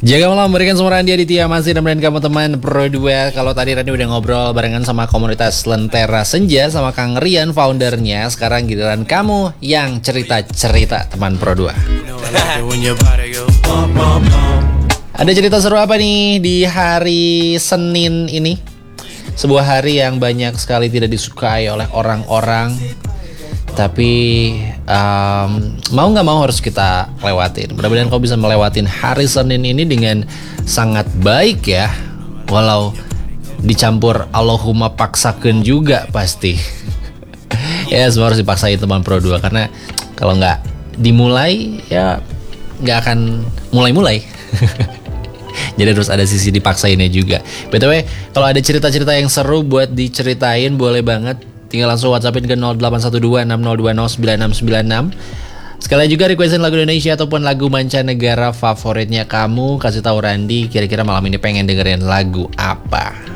Jaga malam, berikan semua Randy Aditya masih nemenin kamu teman Pro 2. Kalau tadi Randy udah ngobrol barengan sama komunitas Lentera Senja sama Kang Rian foundernya. Sekarang giliran kamu yang cerita-cerita teman Pro 2. Ada cerita seru apa nih di hari Senin ini? Sebuah hari yang banyak sekali tidak disukai oleh orang-orang, tapi mau gak mau harus kita lewatin. Mudah-mudahan kau bisa melewatin hari Senin ini dengan sangat baik ya. Walau dicampur Allahumma paksakan juga pasti. Ya semua harus dipaksain teman Pro 2. Karena kalau gak dimulai ya gak akan mulai-mulai. Jadi harus ada sisi dipaksainnya juga. BTW kalau ada cerita-cerita yang seru buat diceritain boleh banget. Tinggal langsung WhatsAppin ke 0812-6020-9696. Sekali juga requestin lagu Indonesia ataupun lagu mancanegara favoritnya kamu. Kasih tahu Randy kira-kira malam ini pengen dengerin lagu apa.